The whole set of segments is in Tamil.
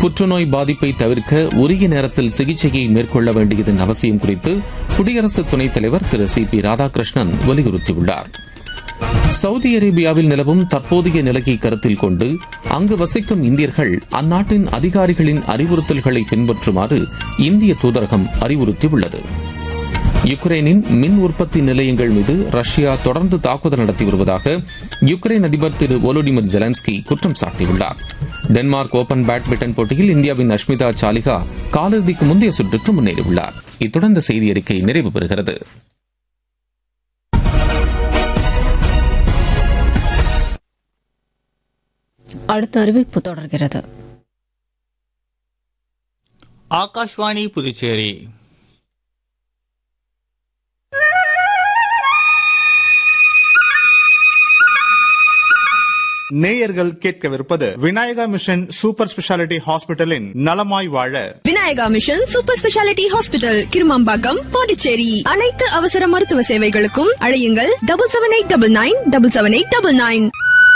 புற்றுநோய் பாதிப்பை தவிர்க்க உரிய நேரத்தில் சிகிச்சையை மேற்கொள்ள வேண்டியதன் அவசியம் குறித்து குடியரசு துணைத் தலைவர் திரு சி.பி. ராதாகிருஷ்ணன் வலியுறுத்தியுள்ளார். சவுதி அரேபியாவில் நிலவும் தற்போதைய நிலையை கருத்தில் கொண்டு அங்கு வசிக்கும் இந்தியர்கள் அந்நாட்டின் அதிகாரிகளின் அறிவுறுத்தல்களை பின்பற்றுமாறு இந்திய தூதரகம் அறிவுறுத்தியுள்ளது. யுக்ரைனின் மின் உற்பத்தி நிலையங்கள் மீது ரஷ்யா தொடர்ந்து தாக்குதல் நடத்தி வருவதாக யுக்ரைன் அதிபர் திரு வோலோடிமிர் ஜெலன்ஸ்கி குற்றம் சாட்டியுள்ளார். டென்மார்க் ஓபன் பேட்மிண்டன் போட்டியில் இந்தியாவின் அஷ்மிதா சாலிகா காலிறுதிக்கு முந்தைய சுற்றுக்கு முன்னேறியுள்ளார். இத்துடன் இந்த செய்தி அறிக்கை நிறைவு பெறுகிறது. அடுத்த அறிவிப்பு தொடர்கிறது. ஆகாஷ்வாணி புதுச்சேரி. நேயர்கள் கேட்கவிருப்பது விநாயகா மிஷன் சூப்பர் ஸ்பெஷாலிட்டி ஹாஸ்பிட்டலின் நலமாய் வாழ. Vinayaka mission super speciality hospital, Kirumampakkam, Pondicherry. அனைத்து அவசர மருத்துவ சேவைகளுக்கும் அழையுங்கள் 7789778999.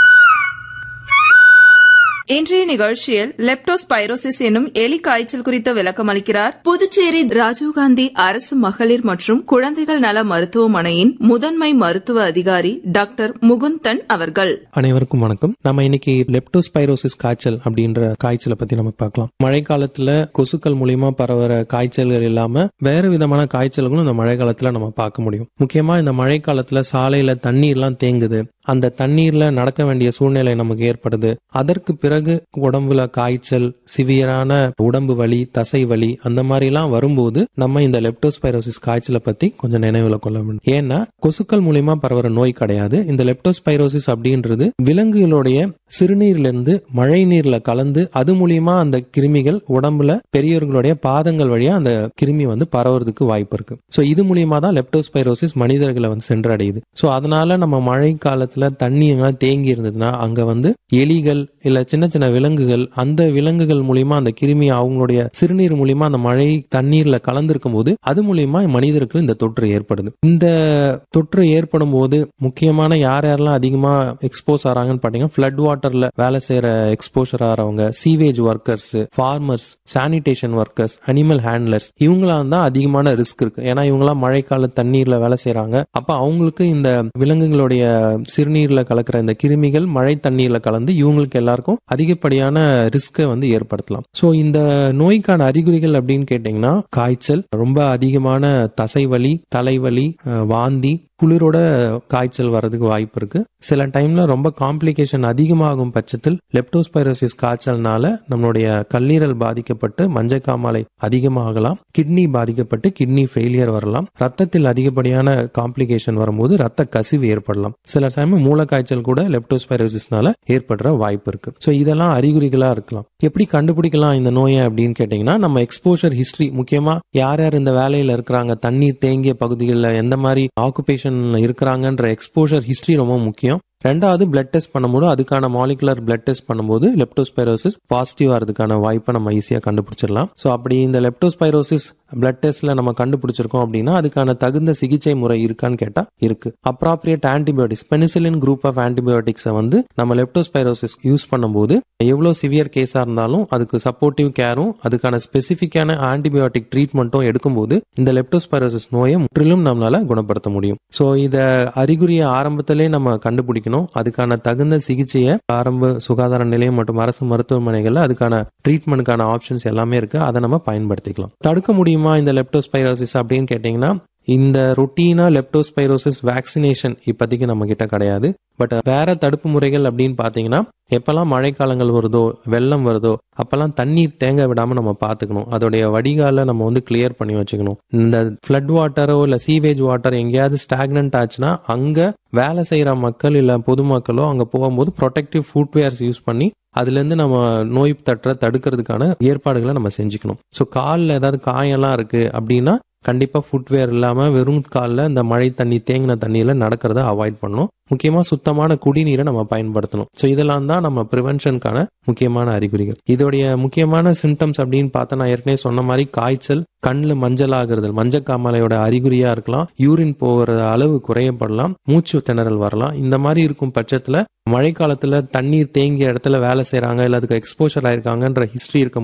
இன்றைய நிகழ்ச்சியில் லெப்டோஸ்பைரோசிஸ் என்னும் எலி காய்ச்சல் குறித்த விளக்கம் அளிக்கிறார் புதுச்சேரி ராஜீவ்காந்தி அரசு மகளிர் மற்றும் குழந்தைகள் நல மருத்துவமனையின் முதன்மை மருத்துவ அதிகாரி டாக்டர் முகுந்தன் அவர்கள். அனைவருக்கும் வணக்கம். நம்ம இன்னைக்கு லெப்டோஸ்பைரோசிஸ் காய்ச்சல் அப்படின்ற காய்ச்சலை பத்தி நம்ம பார்க்கலாம். மழை காலத்துல கொசுக்கள் மூலியமா பரவற காய்ச்சல்கள் இல்லாம வேற விதமான காய்ச்சல்களும் இந்த மழை காலத்துல நம்ம பார்க்க முடியும். முக்கியமா இந்த மழை காலத்துல சாலையில தண்ணீர்லாம் தேங்குது, அந்த தண்ணீர்ல நடக்க வேண்டிய சூழ்நிலை நமக்கு ஏற்படுது. அதற்கு பிறகு உடம்புல காய்ச்சல், சிவியரான உடம்பு வலி, தசை வலி அந்த மாதிரி எல்லாம் வரும்போது நம்ம இந்த லெப்டோஸ்பைரோசிஸ் காய்ச்சலை பத்தி கொஞ்சம் நினைவுல கொள்ள வேண்டும். ஏன்னா கொசுக்கள் மூலியமா பரவற நோய் கிடையாது. இந்த லெப்டோஸ்பைரோசிஸ் அப்படின்றது விலங்குகளுடைய சிறுநீர்ல இருந்து மழை நீர்ல கலந்து அது மூலியமா அந்த கிருமிகள் உடம்புல பெரியவர்களுடைய பாதங்கள் வழியா அந்த கிருமி பரவறதுக்கு வாய்ப்பு இருக்கு. சோ இது மூலியமா தான் லெப்டோஸ்பைரோசிஸ் மனிதர்களை சென்றடையுது. சோ அதனால நம்ம மழை காலத்துல தண்ணி எல்லாம் தேங்கி இருந்ததுன்னா அங்க எலிகள் இல்ல சின்ன சின்ன விலங்குகள், அந்த விலங்குகள் மூலியமா அந்த கிருமி அவங்களுடைய சிறுநீர் மூலியமா அந்த மழை தண்ணீர்ல கலந்திருக்கும் போது அது மூலியமா மனிதருக்கு இந்த தொற்று ஏற்படுது. இந்த தொற்று ஏற்படும் போது முக்கியமான யாரெல்லாம் அதிகமா எக்ஸ்போஸ் ஆறாங்கன்னு பாத்தீங்கன்னா ஃபிளட் வாட்டர்ல வேலை செய்யற exposure ஆறவங்க, sewage workers, farmers, sanitation workers, animal handlers, இவங்களாம் தான் அதிகமான ரிஸ்க் இருக்கு. ஏன்னா இவங்களாம் மழைக்கால தண்ணீர்ல வேலை செய்யறாங்க. அப்ப அவங்களுக்கு இந்த விலங்குகளுடைய சிறுநீர்ல கலக்கிற இந்த கிருமிகள் மழை தண்ணீர்ல கலந்து இவங்களுக்கு எல்லாருக்கும் அதிகப்படியான ரிஸ்கை ஏற்படுத்தலாம். சோ இந்த நோய்க்கான அறிகுறிகள் அப்படின்னு கேட்டீங்கன்னா காய்ச்சல், ரொம்ப அதிகமான தசைவலி, தலைவலி, வாந்தி, குளிரோட காய்ச்சல் வர்றதுக்கு வாய்ப்பு இருக்கு. சில டைம்ல ரொம்ப காம்ப்ளிகேஷன் அதிகமாகும் பட்சத்தில் லெப்டோஸ்பைரோசிஸ் காய்ச்சல்னால நம்மளுடைய கல்லீரல் பாதிக்கப்பட்டு மஞ்சக்காமலை அதிகமாகலாம், கிட்னி பாதிக்கப்பட்டு கிட்னி ஃபெயிலியர் வரலாம், ரத்தத்தில் அதிகப்படியான காம்ப்ளிகேஷன் வரும்போது ரத்த கசிவு ஏற்படலாம். சில டைம் மூலக்காய்ச்சல் கூட லெப்டோஸ்பைரோசிஸ்னால ஏற்படுற வாய்ப்பு இருக்கு. சோ இதெல்லாம் அறிகுறிகளா இருக்கலாம். எப்படி கண்டுபிடிக்கலாம் இந்த நோயை அப்படின்னு கேட்டீங்கன்னா நம்ம எக்ஸ்போஷர் ஹிஸ்டரி, முக்கியமா யார் யார் இந்த வேலையில இருக்கிறாங்க, தண்ணீர் தேங்கிய பகுதிகளில் எந்த மாதிரி ஆக்குபேஷன் இருக்கிறாங்கன்ற எக்ஸ்போஷர் ஹிஸ்டரி ரொம்ப முக்கியம். ரெண்டாவது பிளட் டெஸ்ட் பண்ணும்போது அதுக்கான மாலிகுலர் பிளட் டெஸ்ட் பண்ணும்போது லெப்டோஸ்பைரோசிஸ் பாசிட்டிவ் ஆகிறதுக்கான வாய்ப்பை நம்ம ஈஸியா கண்டுபிடிச்சிடலாம். ஸோ அப்படி இந்த லெப்டோஸ்பைரோசிஸ் பிளட் டெஸ்ட்ல நம்ம கண்டுபிடிச்சிருக்கோம் அப்படின்னா அதுக்கான தகுந்த சிகிச்சை முறை இருக்கான்னு கேட்டா இருக்கு. Appropriate antibiotics, penicillin group of ஆன்டிபயோட்டிக்ஸை நம்ம லெப்டோஸ்பைரோசிஸ் யூஸ் பண்ணும்போது எவ்வளவு சிவியர் கேஸா இருந்தாலும் அதுக்கு சப்போர்ட்டிவ் கேரும் அதுக்கான ஸ்பெசிபிக்கான ஆன்டிபயோட்டிக் ட்ரீட்மெண்ட்டும் எடுக்கும்போது இந்த லெப்டோஸ்பைரோசிஸ் நோயை முற்றிலும் நம்மளால குணப்படுத்த முடியும். ஸோ இத அறிகுறியை ஆரம்பத்திலே நம்ம கண்டுபிடிக்கணும். அதுக்கான தகுந்த சிகிச்சையை ஆரம்ப சுகாதார நிலையம் மற்றும் அரசு மருத்துவமனைகள்ல அதுக்கான ட்ரீட்மெண்ட்கான ஆப்ஷன்ஸ் எல்லாமே இருக்கு. அதை நம்ம பயன்படுத்திக்கலாம். தடுக்க முடியுமா இந்த லெப்டோஸ்பைரோசிஸ் அப்படின்னு கேட்டீங்கன்னா இந்த ரொட்டீனா லெப்டோஸ்பைரோசிஸ் வேக்சினேஷன் இப்போதைக்கு நம்ம கிட்ட கிடையாது. பட் வேற தடுப்பு முறைகள் அப்படின்னு பாத்தீங்கன்னா எப்பெல்லாம் மழைக்காலங்கள் வருதோ, வெள்ளம் வருதோ அப்பெல்லாம் தண்ணீர் தேங்க விடாம நம்ம பாத்துக்கணும். அதோடைய வடிகால நம்ம கிளியர் பண்ணி வச்சுக்கணும். இந்த ஃபிளட் வாட்டரோ இல்ல சீவேஜ் வாட்டர் எங்கேயாவது ஸ்டாக்னன்ட் ஆச்சுன்னா அங்க வேலை செய்யற மக்கள் இல்ல பொதுமக்களோ அங்க போகும்போது ப்ரொடெக்டிவ் ஃபுட்வேர்ஸ் யூஸ் பண்ணி அதுல இருந்து நம்ம நோய் தடுக்கிறதுக்கான ஏற்பாடுகளை நம்ம செஞ்சுக்கணும். ஸோ காலில் ஏதாவது காயெல்லாம் இருக்கு அப்படின்னா கண்டிப்பா ஃபுட்வேர் இல்லாம வெறும் காலில் இந்த மழை தண்ணி தேங்கின தண்ணியில நடக்கிறத அவாய்ட் பண்ணணும். முக்கியமா சுத்தமான குடிநீரை நம்ம பயன்படுத்தணும். ஸோ இதெல்லாம் தான் நம்ம ப்ரிவென்ஷனுக்கான முக்கியமான அறிகுறிகள். இதோடைய முக்கியமான சிம்டம்ஸ் அப்படின்னு பார்த்தா நான் ஏற்கனவே சொன்ன மாதிரி காய்ச்சல், கண்ணில் மஞ்சள் ஆகுறது, மஞ்சக்காமலையோட அறிகுறியா இருக்கலாம், யூரின் போகிற அளவு குறையப்படலாம், மூச்சு திணறல் வரலாம். இந்த மாதிரி இருக்கும் பட்சத்துல மழைக்காலத்துல தண்ணீர் தேங்கிய இடத்துல வேலை செய்யறாங்க இல்ல அதுக்கு எக்ஸ்போஷர் ஆயிருக்காங்கன்ற ஹிஸ்டரி இருக்கும்